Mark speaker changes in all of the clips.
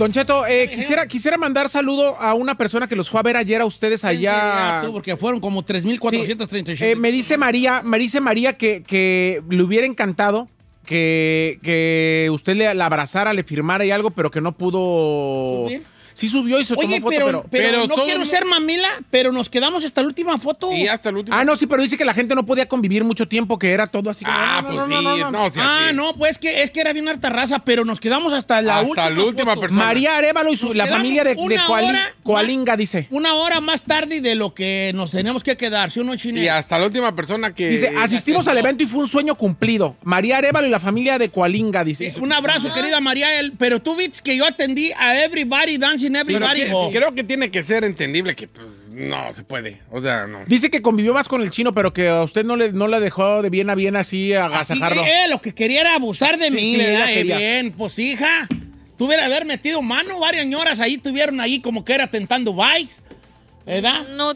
Speaker 1: Don Cheto, quisiera mandar saludo a una persona que los fue a ver ayer a ustedes allá.
Speaker 2: Porque fueron como 3,436.
Speaker 1: Sí. Me dice María que le hubiera encantado que usted la abrazara, le firmara y algo, pero que no pudo. ¿Subir? Sí subió y se tomó foto,
Speaker 2: pero no quiero ser mamila, pero nos quedamos hasta la última foto.
Speaker 3: Y hasta la última.
Speaker 1: No, sí, pero dice que la gente no podía convivir mucho tiempo, que era todo así.
Speaker 2: No, pues es que era bien harta raza, pero nos quedamos hasta la última
Speaker 3: persona.
Speaker 1: María Arévalo y la familia de Coalinga, dice.
Speaker 2: Una hora más tarde de lo que nos teníamos que quedar, si uno chinero.
Speaker 3: Y hasta la última persona que...
Speaker 1: Dice, asistimos al evento y fue un sueño cumplido. María Arévalo y la familia de Coalinga, dice.
Speaker 2: Un abrazo, querida María, pero tú viste que yo atendí a Everybody Dancing Everybody.
Speaker 3: Creo que tiene que ser entendible que pues no se puede, o sea, no.
Speaker 1: Dice que convivió más con el chino, pero que a usted no la dejó de bien a bien así agasajarlo.
Speaker 2: Lo que quería era abusar de mí, ¿verdad?
Speaker 1: Quería.
Speaker 2: Bien, pues hija, tuviera haber metido mano, varias señoras ahí tuvieron ahí como que era tentando bikes, ¿verdad?
Speaker 4: No.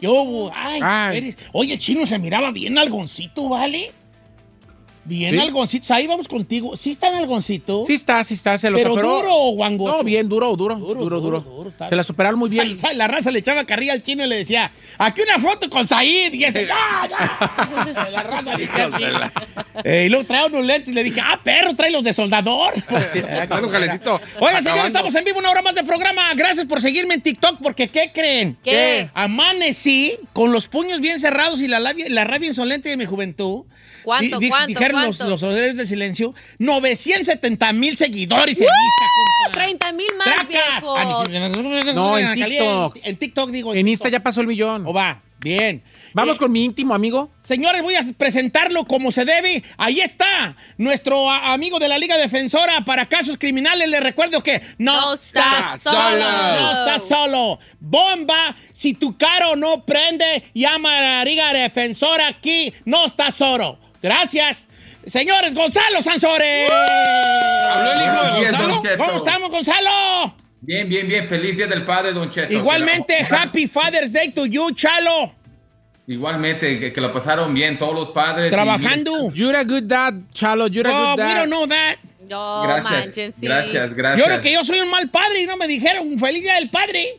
Speaker 2: Oye, el chino se miraba bien algoncito, ¿vale? Bien, ¿sí? Algoncito. Ahí vamos contigo. ¿Sí está en algoncito?
Speaker 1: Sí está. Se lo
Speaker 2: ¿pero
Speaker 1: superó.
Speaker 2: duro o guangocho?
Speaker 1: No, bien, duro. Se la superaron muy bien.
Speaker 2: La raza le echaba carrilla al chino y le decía, aquí una foto con Said. Y ya. La raza le decía así. Y luego trae unos lentes y le dije, perro, trae los de soldador.
Speaker 3: Un jalecito.
Speaker 2: Oigan, señores, estamos en vivo, una hora más de programa. Gracias por seguirme en TikTok, porque ¿qué creen?
Speaker 4: ¿Qué?
Speaker 2: Amanecí con los puños bien cerrados y la rabia insolente de mi juventud.
Speaker 4: ¿Cuánto?
Speaker 2: Dijeron los horarios de silencio, 970,000 seguidores en Insta,
Speaker 4: 30,000 más, viejo.
Speaker 1: No, en TikTok.
Speaker 2: En TikTok, digo.
Speaker 1: En Insta ya pasó el millón.
Speaker 2: Va, bien.
Speaker 1: Vamos con mi íntimo amigo.
Speaker 2: Señores, voy a presentarlo como se debe. Ahí está, nuestro amigo de la Liga Defensora para Casos Criminales. Les recuerdo que no está solo. No está solo. Bomba, si tu carro no prende, llama a la Liga Defensora aquí. No está solo. Gracias. Señores, Gonzalo Sansores.
Speaker 5: ¿Habló el hijo de Gonzalo?
Speaker 2: ¿Cómo estamos, Gonzalo?
Speaker 5: Bien. Feliz Día del Padre, Don Cheto.
Speaker 2: Igualmente, Happy Father's Day to you, Chalo.
Speaker 5: Igualmente, que lo pasaron bien todos los padres.
Speaker 2: Trabajando.
Speaker 1: You're a good dad, Chalo. You're a good dad.
Speaker 2: We don't know that.
Speaker 4: No, manchen, sí.
Speaker 5: Gracias.
Speaker 2: Yo creo que yo soy un mal padre y no me dijeron Feliz Día del Padre.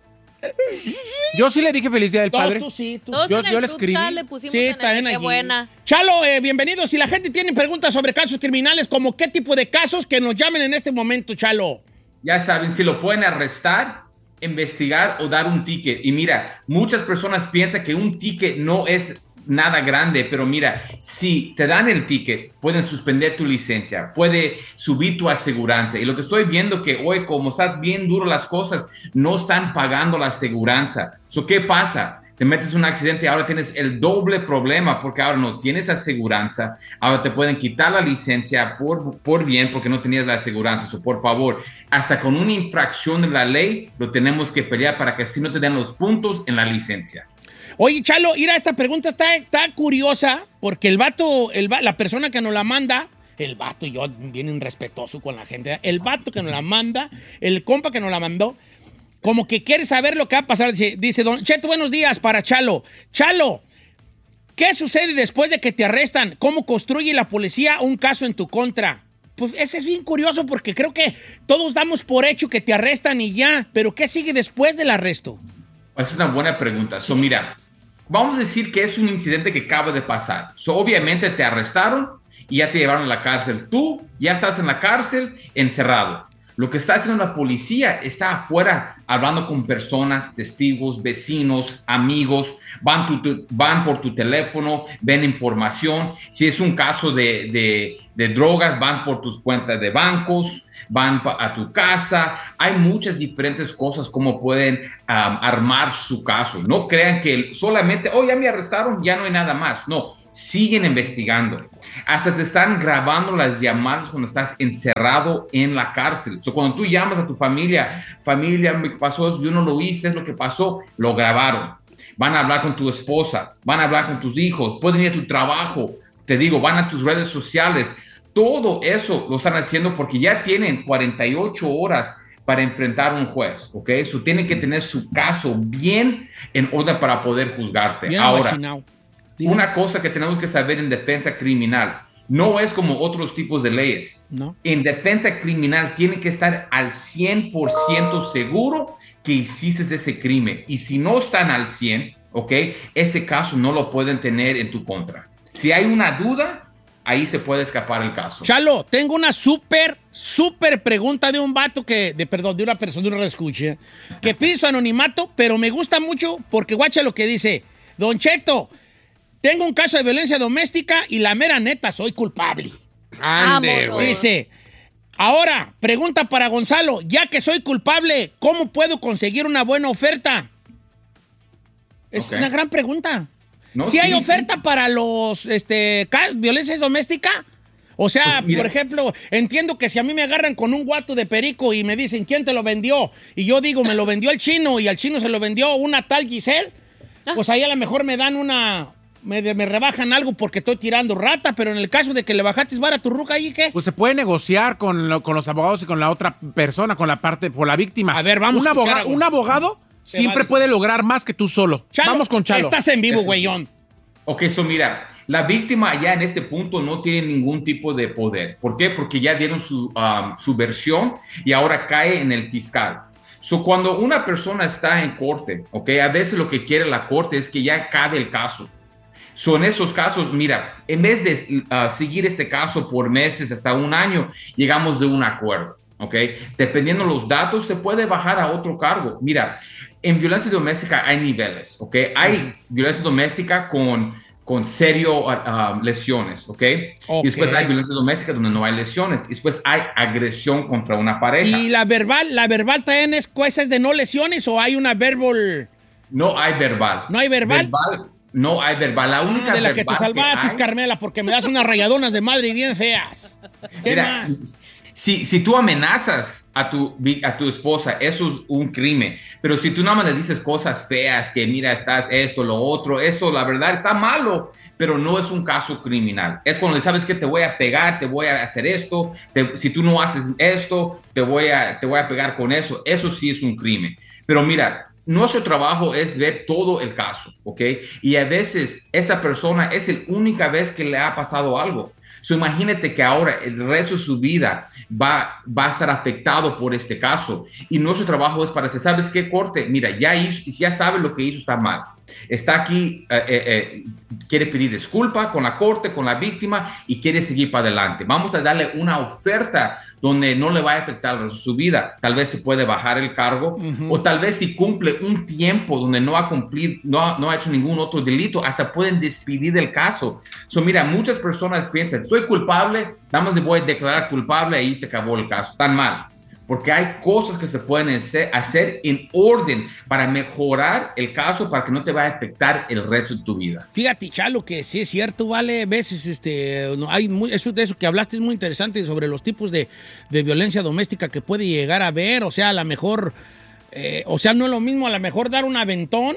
Speaker 1: Yo sí le dije Feliz Día del Padre.
Speaker 2: Tú sí.
Speaker 1: Yo le escribí.
Speaker 4: Le pusimos
Speaker 2: Sí, está bien
Speaker 4: qué
Speaker 2: allí.
Speaker 4: buena.
Speaker 2: Chalo, bienvenido. Si la gente tiene preguntas sobre casos criminales, como qué tipo de casos, que nos llamen en este momento, Chalo.
Speaker 5: Ya saben, si lo pueden arrestar, investigar o dar un ticket. Y mira, muchas personas piensan que un ticket no es nada grande, pero mira, si te dan el ticket, pueden suspender tu licencia, puede subir tu aseguranza. Y lo que estoy viendo que hoy, como están bien duro las cosas, no están pagando la aseguranza. ¿Qué pasa? Te metes en un accidente y ahora tienes el doble problema porque ahora no tienes aseguranza, ahora te pueden quitar la licencia por bien porque no tenías la aseguranza. Por favor, hasta con una infracción de la ley lo tenemos que pelear para que así no te den los puntos en la licencia.
Speaker 2: Oye, Chalo, mira, esta pregunta está curiosa porque el vato, la persona que nos la manda, el vato, yo bien irrespetuoso con la gente, el vato que nos la manda, el compa que nos la mandó, como que quiere saber lo que va a pasar. Dice, Don Cheto, buenos días para Chalo. Chalo, ¿qué sucede después de que te arrestan? ¿Cómo construye la policía un caso en tu contra? Pues ese es bien curioso porque creo que todos damos por hecho que te arrestan y ya, pero ¿qué sigue después del arresto?
Speaker 5: Es una buena pregunta. Mira, vamos a decir que es un incidente que acaba de pasar. Obviamente te arrestaron y ya te llevaron a la cárcel. Tú ya estás en la cárcel encerrado. Lo que está haciendo la policía está afuera hablando con personas, testigos, vecinos, amigos, van por tu teléfono, ven información. Si es un caso de drogas, van por tus cuentas de bancos, van a tu casa. Hay muchas diferentes cosas como pueden armar su caso. No crean que solamente, ya me arrestaron, ya no hay nada más. No, siguen investigando. Hasta te están grabando las llamadas cuando estás encerrado en la cárcel. Cuando tú llamas a tu familia, me pasó eso, yo no lo hice, es lo que pasó, lo grabaron. Van a hablar con tu esposa, van a hablar con tus hijos, pueden ir a tu trabajo, te digo, van a tus redes sociales. Todo eso lo están haciendo porque ya tienen 48 horas para enfrentar a un juez, ¿ok? Tienen que tener su caso bien en orden para poder juzgarte.
Speaker 2: Bien
Speaker 5: ahora,
Speaker 2: imaginado.
Speaker 5: una cosa que tenemos que saber en defensa criminal, No es como otros tipos de leyes.
Speaker 2: No.
Speaker 5: En defensa criminal tiene que estar al 100% seguro que hiciste ese crimen. Y si no están al 100, ¿ok? Ese caso no lo pueden tener en tu contra. Si hay una duda, ahí se puede escapar el caso.
Speaker 2: Chalo, tengo una súper pregunta de un vato de una persona, de una escucha, que pide su anonimato, pero me gusta mucho porque guacha lo que dice. Don Cheto, tengo un caso de violencia doméstica y la mera neta soy culpable.
Speaker 3: Ande, güey.
Speaker 2: Dice, ahora, pregunta para Gonzalo, ya que soy culpable, ¿cómo puedo conseguir una buena oferta? Es una gran pregunta.
Speaker 5: No,
Speaker 2: ¿Sí hay oferta para los violencia doméstica? O sea,
Speaker 5: pues
Speaker 2: por ejemplo, entiendo que si a mí me agarran con un guato de perico y me dicen, ¿quién te lo vendió? Y yo digo, me lo vendió el chino y al chino se lo vendió una tal Giselle, pues ahí a lo mejor me dan me rebajan algo porque estoy tirando rata, pero en el caso de que le bajaste vara a tu ruca, ¿y qué?
Speaker 1: Pues se puede negociar con los abogados y con la otra persona, con la víctima.
Speaker 2: A ver, vamos
Speaker 1: un abogado siempre puede lograr más que tú solo.
Speaker 2: Chalo,
Speaker 1: vamos con Chalo.
Speaker 2: Estás en vivo, güeyón.
Speaker 5: Ok, mira, la víctima ya en este punto no tiene ningún tipo de poder. ¿Por qué? Porque ya dieron su versión y ahora cae en el fiscal. Cuando una persona está en corte, ok, a veces lo que quiere la corte es que ya acabe el caso. En esos casos, mira, en vez de seguir este caso por meses hasta un año, llegamos de un acuerdo, ¿ok? Dependiendo de los datos, se puede bajar a otro cargo. Mira, en violencia doméstica hay niveles, ¿ok? Hay violencia doméstica con serio lesiones, ¿ok? Y después hay violencia doméstica donde no hay lesiones. Y después hay agresión contra una pareja.
Speaker 2: ¿Y la verbal también es cosas de no lesiones o hay una verbal?
Speaker 5: No hay verbal.
Speaker 2: ¿No hay verbal?
Speaker 5: No hay verbal. La única
Speaker 2: de la que te salvaste, Carmela, porque me das unas rayadonas de madre bien feas.
Speaker 5: Mira, si tú amenazas a tu esposa, eso es un crimen. Pero si tú nada más le dices cosas feas, que mira, estás esto, lo otro, eso, la verdad, está malo, pero no es un caso criminal. Es cuando le sabes que te voy a pegar, te voy a hacer esto, si tú no haces esto, te voy a pegar con eso. Eso sí es un crimen. Pero mira, nuestro trabajo es ver todo el caso, ¿ok? Y a veces esta persona es la única vez que le ha pasado algo. Imagínate que ahora el resto de su vida va a estar afectado por este caso. Y nuestro trabajo es para decir, ¿sabes qué, corte? Mira, ya sabe lo que hizo, está mal. Está aquí, quiere pedir disculpa con la corte, con la víctima y quiere seguir para adelante. Vamos a darle una oferta donde no le va a afectar su vida. Tal vez se puede bajar el cargo o tal vez si cumple un tiempo donde no ha hecho ningún otro delito, hasta pueden despedir del caso. Mira, muchas personas piensan, soy culpable, nada más le voy a declarar culpable y se acabó el caso. Tan mal. Porque hay cosas que se pueden hacer en orden para mejorar el caso para que no te vaya a afectar el resto de tu vida.
Speaker 2: Fíjate, Chalo, que sí es cierto, vale. A veces eso que hablaste es muy interesante sobre los tipos de violencia doméstica que puede llegar a haber. O sea, a lo mejor, no es lo mismo a lo mejor dar un aventón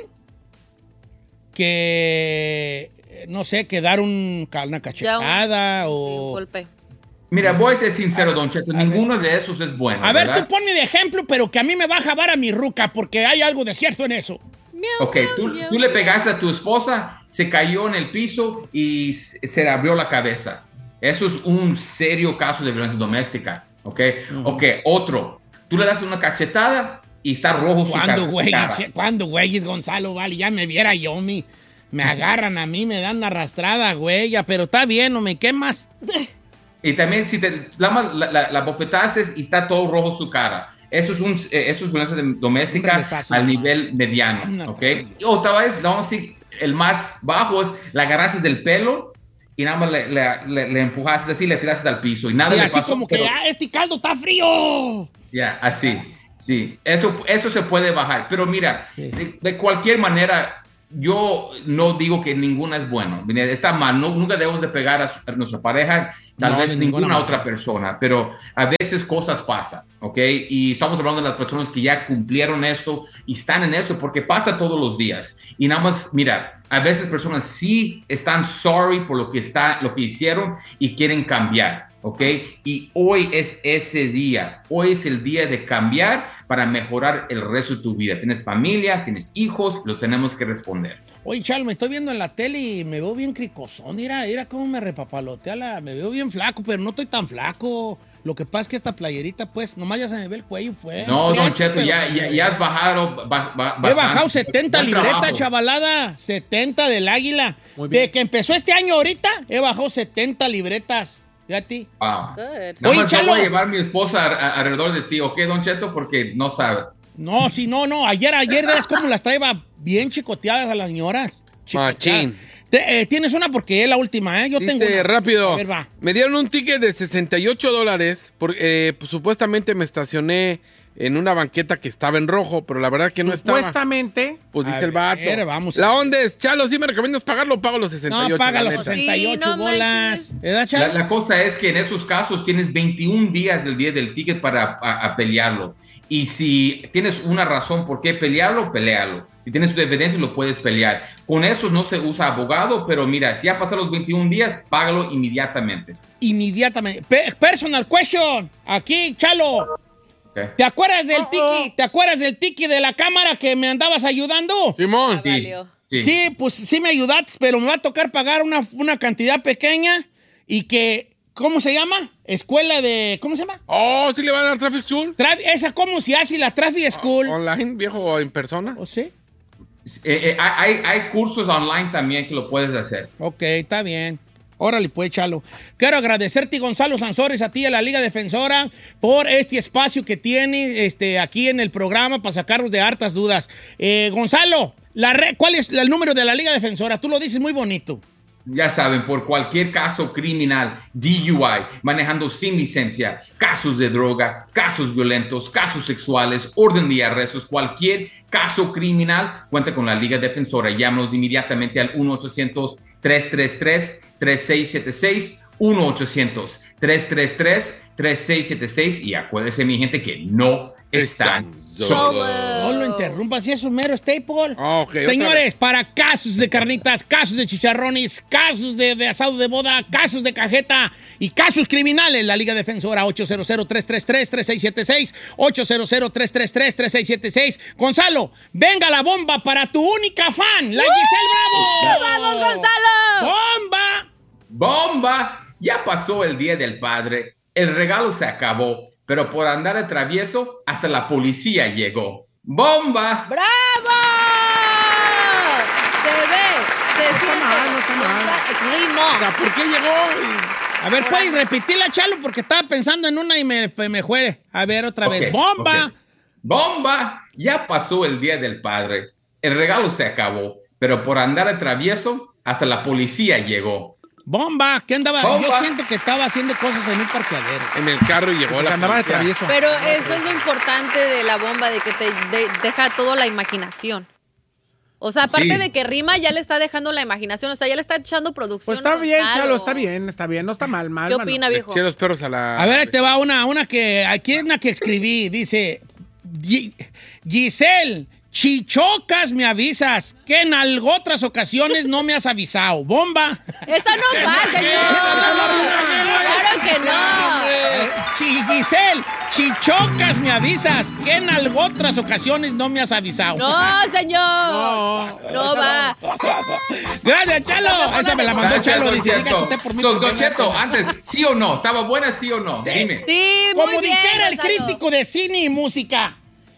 Speaker 2: que, no sé, que dar una cachetada o...
Speaker 4: Un golpe.
Speaker 5: Mira, voy a ser sincero, Don Cheto, ninguno de esos es bueno.
Speaker 2: A ver, tú ponme de ejemplo, pero que a mí me va a jabar a mi ruca, porque hay algo de cierto en eso.
Speaker 5: Ok, tú le pegaste a tu esposa, se cayó en el piso y se le abrió la cabeza. Eso es un serio caso de violencia doméstica, ¿ok? Ok, otro. Tú le das una cachetada y está rojo su cara.
Speaker 2: ¿Cuándo, güeyes, Gonzalo? Vale, ya me viera yo, me agarran a mí, me dan una arrastrada, güey, pero está bien, no me quemas.
Speaker 5: Y también si la bofetaste y está todo rojo su cara. Eso es violencia doméstica al nivel mediano, ¿ok? Otra vez, vamos a decir, el más bajo es la agarraste del pelo y nada más le empujaste así, le tiraste al piso y nada le pasó.
Speaker 2: Así como que, este caldo está frío.
Speaker 5: Ya, así, sí. Eso se puede bajar. Pero mira, de cualquier manera... Yo no digo que ninguna es bueno. Está mal. Nunca debemos de pegar a nuestra pareja, tal vez ninguna otra persona, pero a veces cosas pasan, ¿ok? Y estamos hablando de las personas que ya cumplieron esto y están en esto porque pasa todos los días. Y nada más, mira, a veces personas sí están sorry por lo que hicieron y quieren cambiar, ¿ok? Y hoy es ese día. Hoy es el día de cambiar para mejorar el resto de tu vida. Tienes familia, tienes hijos, los tenemos que responder.
Speaker 2: Oye, Chalo, me estoy viendo en la tele y me veo bien cricosón. Mira cómo me repapalotea me veo bien flaco, pero no estoy tan flaco. Lo que pasa es que esta playerita, pues, nomás ya se me ve el cuello, pues.
Speaker 5: No, Don Cheto, ya has bajado bastante.
Speaker 2: He bajado 70
Speaker 5: Buen
Speaker 2: libretas,
Speaker 5: trabajo.
Speaker 2: chavalada. 70 del águila.
Speaker 1: Muy bien.
Speaker 2: De que empezó este año ahorita, he bajado 70 libretas. Fíjate.
Speaker 5: Wow.
Speaker 4: Good.
Speaker 5: Nada
Speaker 2: Oye,
Speaker 5: más
Speaker 2: Chalo.
Speaker 5: no voy a llevar a mi esposa alrededor de ti, ¿ok, Don Cheto? Porque no sabe.
Speaker 2: No, sí, no. Ayer ves cómo las traía bien chicoteadas a las señoras. Chicoteadas.
Speaker 3: Machín.
Speaker 2: Tienes una porque es la última, ¿eh? Yo tengo
Speaker 3: Dice,
Speaker 2: una.
Speaker 3: rápido.
Speaker 2: A ver, va.
Speaker 3: Me dieron un ticket de $68 porque pues, supuestamente me estacioné en una banqueta que estaba en rojo, pero la verdad que no estaba.
Speaker 1: Supuestamente.
Speaker 3: Pues
Speaker 2: A
Speaker 3: dice el vato.
Speaker 2: ver, vamos.
Speaker 3: La onda es, Chalo, ¿sí me recomiendas pagarlo o pago los 68?
Speaker 2: No, paga
Speaker 3: la
Speaker 2: los
Speaker 3: neta?
Speaker 2: 68
Speaker 4: Sí, no
Speaker 2: bolas.
Speaker 4: manches.
Speaker 2: ¿Verdad, Chalo?
Speaker 5: La cosa es que en esos casos tienes 21 días del día del ticket para a pelearlo. Y si tienes una razón por qué pelearlo, pelealo. Si tienes tu evidencia, lo puedes pelear. Con eso no se usa abogado, pero mira, si ya pasaron los 21 días, págalo inmediatamente.
Speaker 2: Inmediatamente. Personal question. Aquí, Chalo.
Speaker 5: ¿Ok?
Speaker 2: ¿Te acuerdas del tiki? ¿Te acuerdas del tiki de la cámara que me andabas ayudando?
Speaker 3: Simón.
Speaker 4: Ah, valió.
Speaker 2: Sí, pues sí me ayudaste, pero me va a tocar pagar una cantidad pequeña y que, ¿cómo se llama? Escuela de, ¿cómo se llama?
Speaker 3: Oh, ¿sí le van a dar Traffic School?
Speaker 2: Esa, ¿cómo se hace la Traffic School?
Speaker 3: Online, viejo, o en persona.
Speaker 2: ¿O sí?
Speaker 5: Hay cursos online también que lo puedes hacer.
Speaker 2: Ok, está bien. Órale, pues, Chalo. Quiero agradecerte, Gonzalo Sansores, a ti y a la Liga Defensora por este espacio que tiene aquí en el programa para sacarnos de hartas dudas. Gonzalo, ¿cuál es el número de la Liga Defensora? Tú lo dices muy bonito.
Speaker 5: Ya saben, por cualquier caso criminal, DUI, manejando sin licencia, casos de droga, casos violentos, casos sexuales, orden de arrestos, cualquier caso criminal, cuenta con la Liga Defensora. Llámanos inmediatamente al 1-800-333-3676, 1-800-333-3676 y acuérdense, mi gente, que no están solos.
Speaker 2: No lo interrumpas, si es un mero staple.
Speaker 3: Ok, otra
Speaker 2: Señores, para casos de carnitas, casos de chicharrones, casos de asado de boda, casos de cajeta y casos criminales, la Liga Defensora 800-333-3676, 800-333-3676. Gonzalo, venga la bomba para tu única fan, la Giselle Bravo.
Speaker 4: ¡Vamos, Gonzalo!
Speaker 2: ¡Bomba!
Speaker 5: ¡Bomba! Ya pasó el Día del Padre, el regalo se acabó, pero por andar de travieso, hasta la policía llegó. ¡Bomba!
Speaker 4: ¡Bravo! Se ve, se siente.
Speaker 1: no está mal.
Speaker 4: Ritmo.
Speaker 3: O sea, ¿por qué llegó?
Speaker 2: A ver, ¿puedes repetirla, Chalo? Porque estaba pensando en una y me fue. A ver, otra vez.
Speaker 5: Ok,
Speaker 2: ¡Bomba!
Speaker 5: ok. ¡Bomba! Ya pasó el Día del Padre. El regalo se acabó, pero por andar de travieso, hasta la policía llegó.
Speaker 2: ¡Bomba! ¿Qué andaba?
Speaker 5: ¡Bomba!
Speaker 2: Yo siento que estaba haciendo cosas en un parqueadero.
Speaker 3: En el carro y llegó
Speaker 1: Porque
Speaker 3: la
Speaker 1: andaba de
Speaker 3: policía.
Speaker 1: travieso.
Speaker 4: Pero eso es lo importante de la bomba, de que te deja todo la imaginación. O sea, aparte
Speaker 5: Sí.
Speaker 4: de que rima, ya le está dejando la imaginación. O sea, ya le está echando producción.
Speaker 1: Pues está
Speaker 4: a
Speaker 1: bien,
Speaker 4: Gonzalo.
Speaker 1: Chalo, está bien. No está mal,
Speaker 4: ¿Qué
Speaker 1: mano.
Speaker 4: opina,
Speaker 3: Le
Speaker 4: viejo?
Speaker 3: eché los perros a la...
Speaker 2: A ver, ahí te va una que... Aquí es una que escribí. Dice... Giselle, chichocas me avisas, que en otras ocasiones no me has avisado. ¡Bomba!
Speaker 4: ¡Esa no va, señor! ¡Claro que no!
Speaker 2: Giselle, chichocas me avisas, que en otras ocasiones no me has avisado.
Speaker 4: ¡No, señor! No va.
Speaker 2: Gracias, Chalo. Esa me la mandó
Speaker 5: Gracias,
Speaker 2: Chalo.
Speaker 5: Don
Speaker 2: Dice,
Speaker 5: Cheto.
Speaker 2: dígate usted por mí.
Speaker 5: Don Cheto, antes, ¿sí o no? ¿Estaba buena, sí o no? Dime.
Speaker 4: Sí, muy
Speaker 2: Como
Speaker 4: bien,
Speaker 2: dijera el
Speaker 4: Gonzalo.
Speaker 2: crítico de cine y música.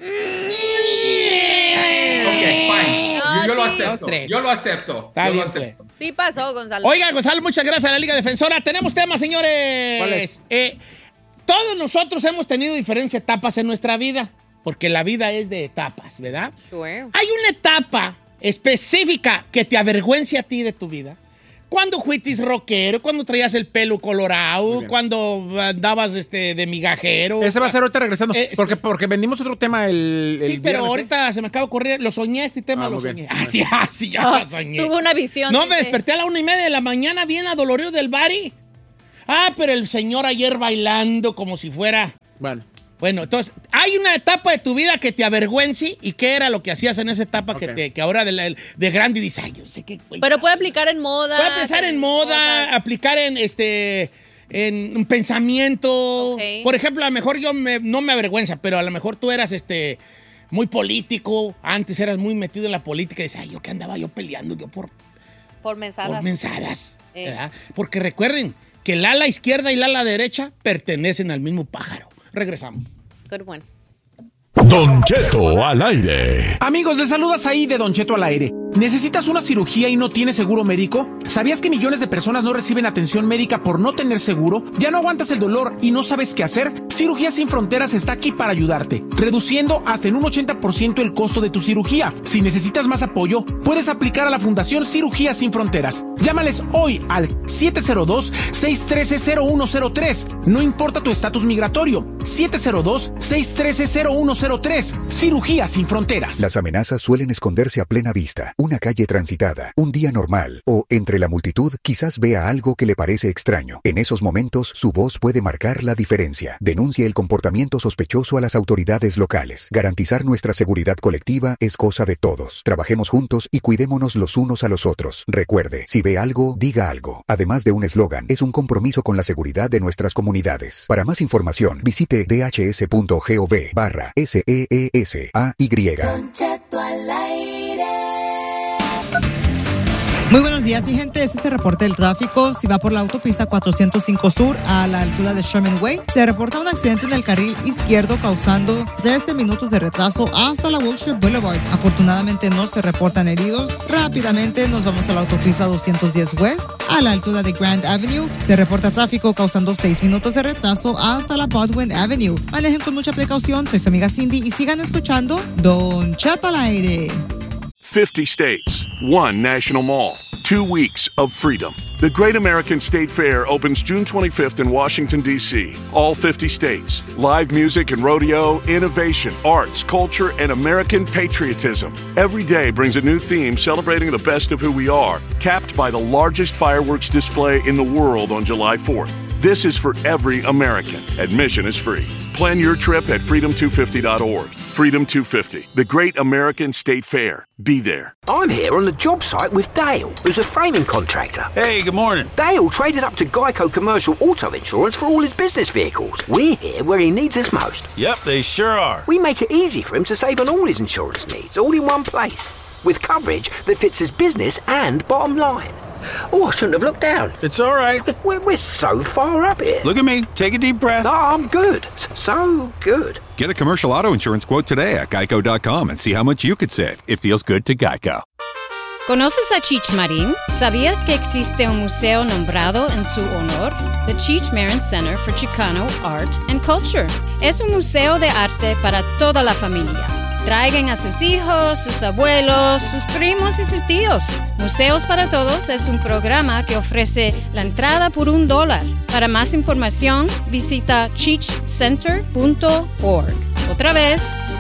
Speaker 5: Ok, fine.
Speaker 4: No,
Speaker 5: Yo lo
Speaker 4: sí.
Speaker 5: acepto.
Speaker 2: Dos, tres.
Speaker 5: Yo lo acepto.
Speaker 2: Está
Speaker 5: Yo lo
Speaker 2: bien, pues.
Speaker 5: acepto.
Speaker 4: Sí pasó, Gonzalo.
Speaker 2: Oiga, Gonzalo, muchas gracias a la Liga Defensora. Tenemos temas, señores.
Speaker 1: ¿Cuál es?
Speaker 2: Todos nosotros hemos tenido diferentes etapas en nuestra vida, porque la vida es de etapas, ¿verdad?
Speaker 4: Sure.
Speaker 2: Hay una etapa específica que te avergüence a ti de tu vida. Cuando fuitis rockero, cuando traías el pelo colorado, cuando andabas de migajero.
Speaker 1: Ese va a ser ahorita regresando.
Speaker 2: Sí.
Speaker 1: Porque vendimos otro tema el
Speaker 2: Sí, pero
Speaker 1: viernes, ¿eh?
Speaker 2: ahorita se me acaba de ocurrir. Lo soñé, este tema lo
Speaker 1: muy
Speaker 2: soñé.
Speaker 1: bien.
Speaker 2: Así ya lo soñé.
Speaker 4: Tuvo una visión.
Speaker 2: No, me
Speaker 4: dice.
Speaker 2: desperté a la 1:30 de la mañana bien adolorido del bari. Ah, pero el señor ayer bailando como si fuera... Bueno, entonces, hay una etapa de tu vida que te avergüence y qué era lo que hacías en esa etapa que ahora de grande dices, ay, yo sé qué... güey.
Speaker 4: Pero puede aplicar en moda.
Speaker 2: Puede pensar en moda,
Speaker 4: cosas.
Speaker 2: aplicar en un pensamiento.
Speaker 4: Ok.
Speaker 2: Por ejemplo, a lo mejor no me avergüenza, pero a lo mejor tú eras muy político. Antes eras muy metido en la política. Y dices, yo que andaba yo peleando yo por mensadas. ¿Verdad? Porque recuerden que el ala izquierda y el ala derecha pertenecen al mismo pájaro. Regresamos.
Speaker 4: Good one.
Speaker 6: Don Cheto al aire.
Speaker 1: Amigos, les saludas ahí de Don Cheto al aire. ¿Necesitas una cirugía y no tienes seguro médico? ¿Sabías que millones de personas no reciben atención médica por no tener seguro? ¿Ya no aguantas el dolor y no sabes qué hacer? Cirugías Sin Fronteras está aquí para ayudarte, reduciendo hasta en un 80% el costo de tu cirugía. Si necesitas más apoyo, puedes aplicar a la Fundación Cirugías Sin Fronteras. Llámales hoy al 702-613-0103. No importa tu estatus migratorio. 702-613-0103. Cirugías Sin Fronteras.
Speaker 7: Las amenazas suelen esconderse a plena vista. Una calle transitada, un día normal o entre la multitud quizás vea algo que le parece extraño. En esos momentos su voz puede marcar la diferencia. Denuncie el comportamiento sospechoso a las autoridades locales. Garantizar nuestra seguridad colectiva es cosa de todos. Trabajemos juntos y cuidémonos los unos a los otros. Recuerde, si ve algo, diga algo. Además de un eslogan, es un compromiso con la seguridad de nuestras comunidades. Para más información, visite dhs.gov/SEESAY.
Speaker 8: Don Cheto al aire.
Speaker 9: Muy buenos días, mi gente. Este es el reporte del tráfico. Si va por la autopista 405 Sur a la altura de Sherman Way, se reporta un accidente en el carril izquierdo causando 13 minutos de retraso hasta la Wilshire Boulevard. Afortunadamente no se reportan heridos. Rápidamente nos vamos a la autopista 210 West a la altura de Grand Avenue. Se reporta tráfico causando 6 minutos de retraso hasta la Baldwin Avenue. Manejen con mucha precaución. Soy su amiga Cindy y sigan escuchando Don Cheto al aire.
Speaker 10: 50 states, one national mall, 2 weeks of freedom. The Great American State Fair opens June 25th in Washington, D.C. All 50 states. Live music and rodeo, innovation, arts, culture, and American patriotism. Every day brings a new theme celebrating the best of who we are, capped by the largest fireworks display in the world on July 4th. This is for every American. Admission is free. Plan your trip at freedom250.org. Freedom 250, the Great American State Fair. Be there.
Speaker 11: I'm here on the job site with Dale, who's a framing contractor.
Speaker 12: Hey, good morning.
Speaker 11: Dale traded up to Geico Commercial Auto Insurance for all his business vehicles. We're here where he needs us most.
Speaker 12: Yep, they sure are.
Speaker 11: We make it easy for him to save on all his insurance needs, all in one place, with coverage that fits his business and bottom line. Oh, I shouldn't have looked down.
Speaker 12: It's all right.
Speaker 11: We're so far up here.
Speaker 12: Look at me. Take a deep breath.
Speaker 11: No, I'm good. So good.
Speaker 13: Get a commercial auto insurance quote today at geico.com and see how much you could save. It feels good to Geico.
Speaker 14: ¿Conoces a Cheech Marin? ¿Sabías que existe un museo nombrado en su honor? The Cheech Marin Center for Chicano Art and Culture. Es un museo de arte para toda la familia. Traigan a sus hijos, sus abuelos, sus primos y sus tíos. Museos para Todos es un programa que ofrece la entrada por $1. Para más información, visita cheechcenter.org. Otra vez,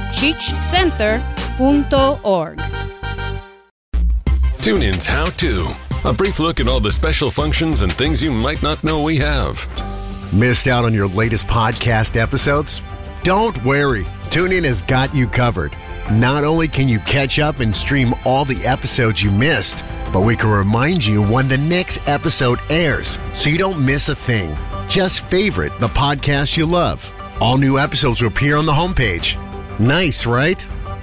Speaker 14: cheechcenter.org.
Speaker 15: TuneIn's How To. A brief look at all the special functions and things you might not know we have.
Speaker 16: Missed out on your latest podcast episodes? Don't worry. TuneIn has got you covered. Not only can you catch up and stream all the episodes you missed, but we can remind you when the next episode airs so you don't miss a thing. Just favorite the podcast you love. All new episodes will appear on the homepage. Nice, right?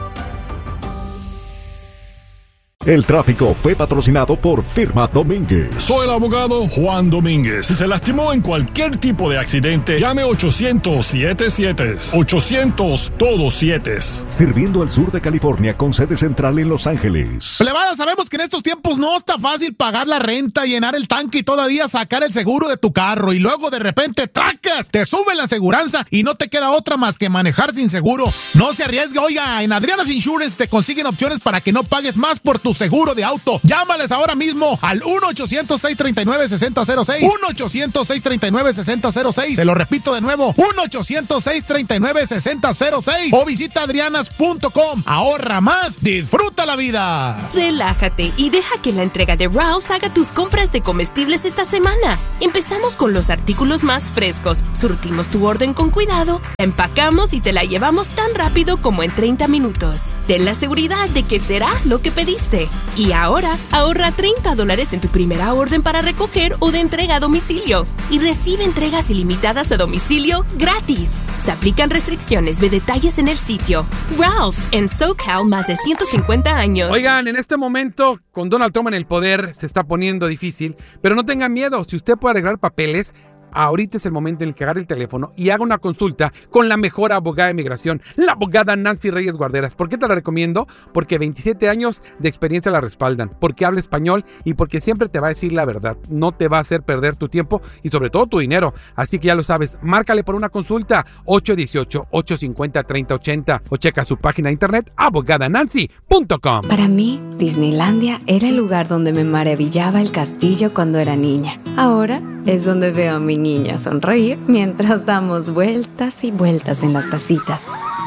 Speaker 6: El tráfico fue patrocinado por Firma Domínguez.
Speaker 17: Soy el abogado Juan Domínguez. Si se lastimó en cualquier tipo de accidente, llame 800-77. 800 todos 7.
Speaker 6: Sirviendo al sur de California con sede central en Los Ángeles.
Speaker 18: Plebada, sabemos que en estos tiempos no está fácil pagar la renta, llenar el tanque y todavía sacar el seguro de tu carro. Y luego de repente, ¡tracas! Te sube la aseguranza y no te queda otra más que manejar sin seguro. No se arriesgue. Oiga, en Adriana's Insurance te consiguen opciones para que no pagues más por tu seguro de auto. Llámales ahora mismo al 1-800-639-6006. 1-800-639-6006. Te lo repito de nuevo, 1-800-639-6006. O visita adrianas.com. Ahorra más, disfruta la vida.
Speaker 19: Relájate y deja que la entrega de Rouse haga tus compras de comestibles esta semana. Empezamos con los artículos más frescos. Surtimos tu orden con cuidado, empacamos y te la llevamos tan rápido como en 30 minutos. Ten la seguridad de que será lo que pediste. Chipotle. Y ahora, ahorra $30 en tu primera orden para recoger o de entrega a domicilio. Y recibe entregas ilimitadas a domicilio gratis. Se aplican restricciones. Ve detalles en el sitio. Ralph's en SoCal, más de 150 años.
Speaker 3: Oigan, en este momento, con Donald Trump en el poder, se está poniendo difícil. Pero no tengan miedo. Si usted puede arreglar papeles, ahorita es el momento en el que agarre el teléfono y haga una consulta con la mejor abogada de migración, la abogada Nancy Reyes Guarderas. ¿Por qué te la recomiendo? Porque 27 años de experiencia la respaldan, porque habla español y porque siempre te va a decir la verdad. No te va a hacer perder tu tiempo y sobre todo tu dinero. Así que ya lo sabes, márcale por una consulta 818-850-3080 o checa su página de internet abogadanancy.com.
Speaker 20: Para mí, Disneylandia era el lugar donde me maravillaba el castillo cuando era niña. Ahora es donde veo a mi niña sonreír mientras damos vueltas y vueltas en las tacitas.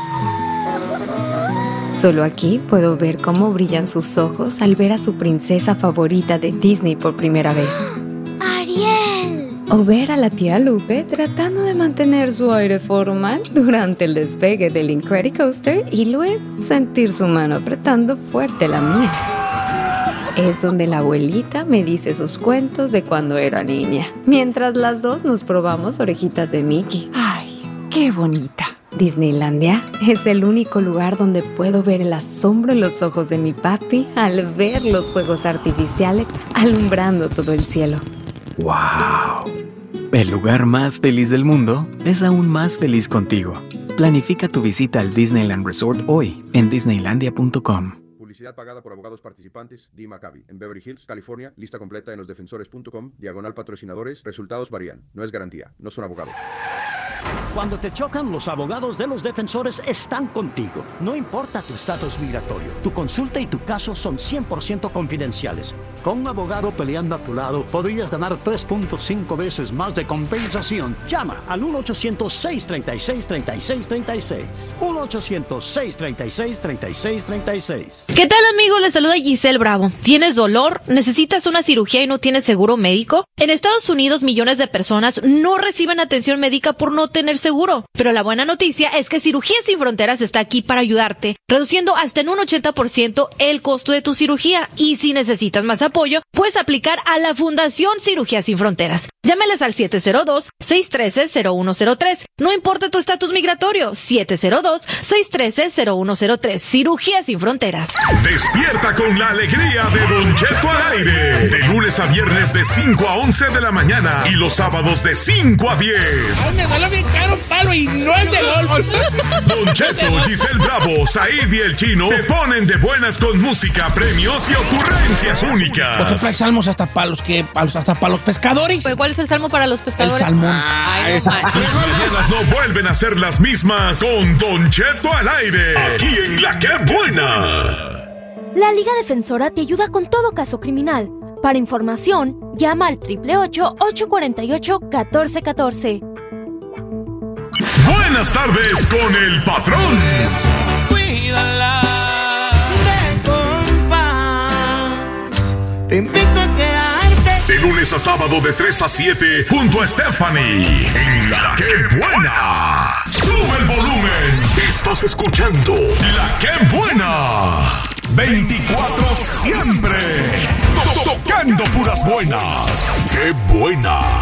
Speaker 20: Solo aquí puedo ver cómo brillan sus ojos al ver a su princesa favorita de Disney por primera vez.
Speaker 8: ¡Ariel!
Speaker 20: O ver a la tía Lupe tratando de mantener su aire formal durante el despegue del Incredicoaster y luego sentir su mano apretando fuerte la mía. Es donde la abuelita me dice sus cuentos de cuando era niña, mientras las dos nos probamos orejitas de Mickey. ¡Ay, qué bonita! Disneylandia es el único lugar donde puedo ver el asombro en los ojos de mi papi al ver los fuegos artificiales alumbrando todo el cielo.
Speaker 21: ¡Wow! El lugar más feliz del mundo es aún más feliz contigo. Planifica tu visita al Disneyland Resort hoy en Disneylandia.com.
Speaker 22: Publicidad pagada por abogados participantes. Dee Maccabi, en Beverly Hills, California. Lista completa en losdefensores.com. /patrocinadores. Resultados varían. No es garantía. No son abogados.
Speaker 23: Cuando te chocan, los abogados de Los Defensores están contigo. No importa tu estatus migratorio. Tu consulta y tu caso son 100% confidenciales. Con un abogado peleando a tu lado, podrías ganar 3.5 veces más de compensación. Llama al 1-800-636-3636. 1-800-636-3636.
Speaker 24: ¿Qué tal, amigos? Les saluda Giselle Bravo. ¿Tienes dolor? ¿Necesitas una cirugía y no tienes seguro médico? En Estados Unidos, millones de personas no reciben atención médica por no tener seguro. Pero la buena noticia es que Cirugía Sin Fronteras está aquí para ayudarte, reduciendo hasta en un 80% el costo de tu cirugía. Y si necesitas más apoyo, puedes aplicar a la Fundación Cirugía Sin Fronteras. Llámeles al 702-613-0103. No importa tu estatus migratorio, 702-613-0103. Cirugía Sin Fronteras.
Speaker 25: Despierta con la alegría de Don Cheto al aire. De lunes a viernes de 5 a 11 de la mañana y los sábados de 5 a 10.
Speaker 2: Me salió bien caro palo y no es de golf.
Speaker 25: Don Cheto, Giselle Bravo, Said y el Chino te ponen de buenas con música, premios y ocurrencias únicas.
Speaker 2: Por ejemplo, hay salmos hasta para los pescadores.
Speaker 4: ¿Pero cuál es el salmo para los pescadores?
Speaker 2: El salmón.
Speaker 4: Ay, no manches.
Speaker 25: Tus mañanas no vuelven a ser las mismas con Don Cheto al aire. Aquí en La Que Buena.
Speaker 8: La Liga Defensora te ayuda con todo caso criminal. Para información, llama al 888-848-1414.
Speaker 25: Buenas tardes con el patrón.
Speaker 26: Cuídala de compás. Te invito a quedarte.
Speaker 25: De lunes a sábado de 3 a 7 junto a Stephanie en La Que Buena. Sube el volumen. Estás escuchando La Que Buena. 24 siempre. Tocando puras buenas. ¡Qué buena!